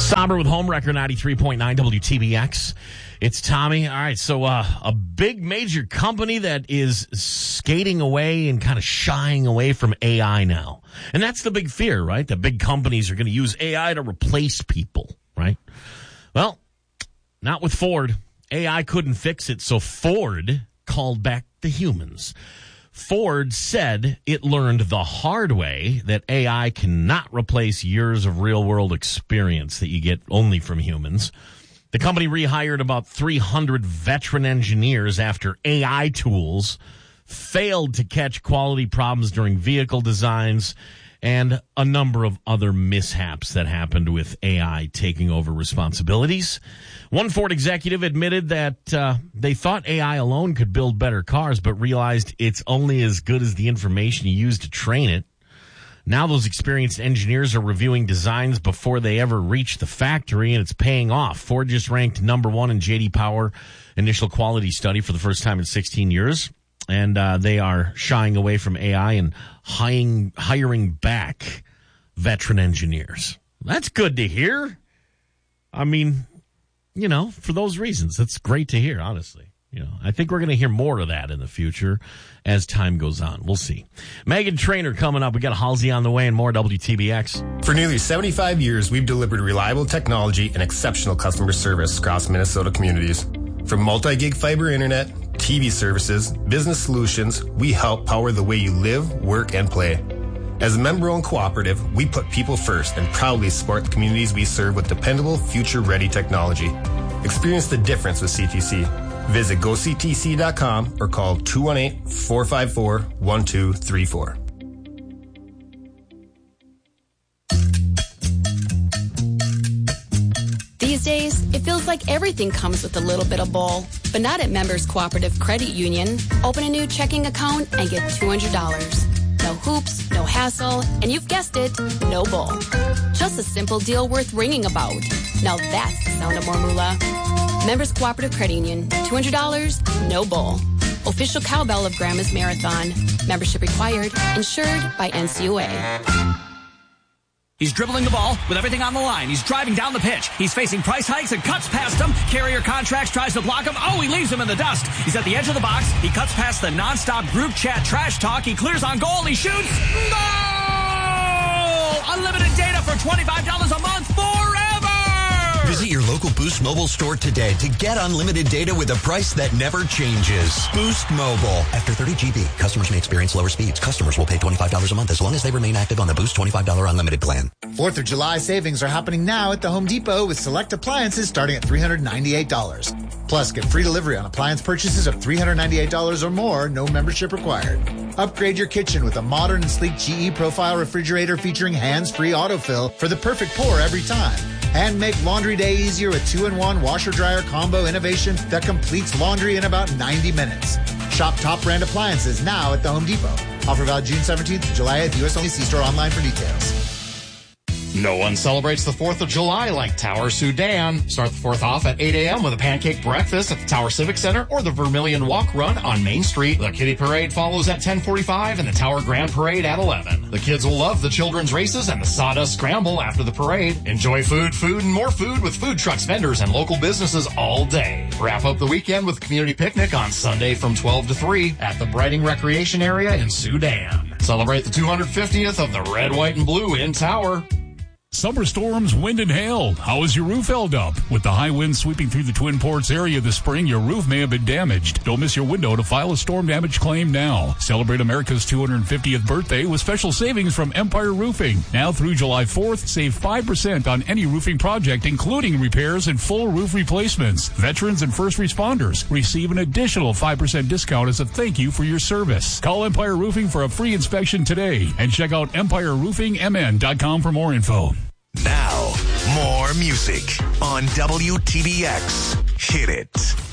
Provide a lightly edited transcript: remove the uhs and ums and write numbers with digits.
Somber with Homewrecker 93.9 WTBX. It's Tommy. All right, so a big major company that is skating away and kind of shying away from AI now. And that's the big fear, right? That big companies are going to use AI to replace people, right? Well, not with Ford. AI couldn't fix it, so Ford called back the humans. Ford said it learned the hard way that AI cannot replace years of real-world experience that you get only from humans. The company rehired about 300 veteran engineers after AI tools failed to catch quality problems during vehicle designs and a number of other mishaps that happened with AI taking over responsibilities. One Ford executive admitted that they thought AI alone could build better cars, but realized it's only as good as the information you use to train it. Now those experienced engineers are reviewing designs before they ever reach the factory, and it's paying off. Ford just ranked number one in J.D. Power initial quality study for the first time in 16 years. And they are shying away from AI and hiring back veteran engineers. That's good to hear. I mean, you know, for those reasons, that's great to hear, honestly. You know, I think we're going to hear more of that in the future as time goes on. We'll see. Meghan Trainor coming up. We got Halsey on the way and more WTBX. For nearly 75 years, we've delivered reliable technology and exceptional customer service across Minnesota communities. From multi-gig fiber internet, TV services, business solutions, we help power the way you live, work, and play. As a member-owned cooperative, we put people first and proudly support the communities we serve with dependable, future-ready technology. Experience the difference with CTC. Visit goctc.com or call 218-454-1234. These days, it feels like everything comes with a little bit of bull. But not at Members Cooperative Credit Union. Open a new checking account and get $200. No hoops, no hassle, and you've guessed it, no bull. Just a simple deal worth ringing about. Now that's the sound of more moolah. Members Cooperative Credit Union. $200, no bull. Official cowbell of Grandma's Marathon. Membership required. Insured by NCUA. He's dribbling the ball with everything on the line. He's driving down the pitch. He's facing price hikes and cuts past him. Carrier Contracts tries to block him. Oh, he leaves him in the dust. He's at the edge of the box. He cuts past the nonstop group chat trash talk. He clears on goal. He shoots. Goal! Unlimited data for $25 a month forever! Visit your local Boost Mobile store today to get unlimited data with a price that never changes. Boost Mobile. After 30 GB, customers may experience lower speeds. Customers will pay $25 a month as long as they remain active on the Boost $25 unlimited plan. 4th of July savings are happening now at the Home Depot with select appliances starting at $398. Plus, get free delivery on appliance purchases of $398 or more, no membership required. Upgrade your kitchen with a modern and sleek GE Profile refrigerator featuring hands-free autofill for the perfect pour every time. And make laundry day easier with 2-in-1 washer-dryer combo innovation that completes laundry in about 90 minutes. Shop top brand appliances now at the Home Depot. Offer valid June 17th to July 8th. U.S. only. See store online for details. No one celebrates the 4th of July like Tower Sudan. Start the 4th off at 8 a.m. with a pancake breakfast at the Tower Civic Center or the Vermilion Walk Run on Main Street. The Kitty Parade follows at 10:45 and the Tower Grand Parade at 11. The kids will love the children's races and the Sawdust Scramble after the parade. Enjoy food, and more food with food trucks, vendors, and local businesses all day. Wrap up the weekend with a community picnic on Sunday from 12 to 3 at the Brighting Recreation Area in Sudan. Celebrate the 250th of the Red, White, and Blue in Tower. Summer storms, wind, and hail. How is your roof held up? With the high winds sweeping through the Twin Ports area this spring, your roof may have been damaged. Don't miss your window to file a storm damage claim now. Celebrate America's 250th birthday with special savings from Empire Roofing. Now through July 4th, save 5% on any roofing project, including repairs and full roof replacements. Veterans and first responders receive an additional 5% discount as a thank you for your service. Call Empire Roofing for a free inspection today and check out EmpireRoofingMN.com for more info. Now, more music on WTBX. Hit it.